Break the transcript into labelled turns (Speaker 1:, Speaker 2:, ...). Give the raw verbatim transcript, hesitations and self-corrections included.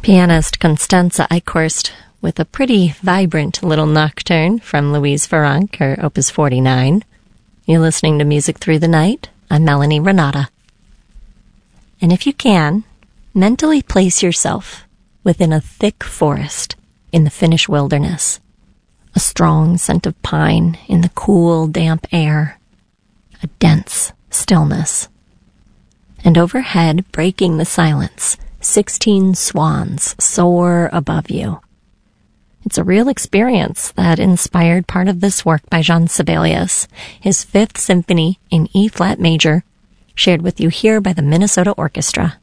Speaker 1: Pianist Constanze Eichhorst with a pretty vibrant little nocturne from Louise Farrenc, her Opus forty-nine. You're listening to Music Through the Night. I'm Melanie Renata. And if you can, mentally place yourself within a thick forest in the Finnish wilderness. A strong scent of pine in the cool, damp air. A dense stillness. And overhead, breaking the silence, sixteen swans soar above you. It's a real experience that inspired part of this work by Jean Sibelius, his Fifth Symphony in E-flat major, shared with you here by the Minnesota Orchestra.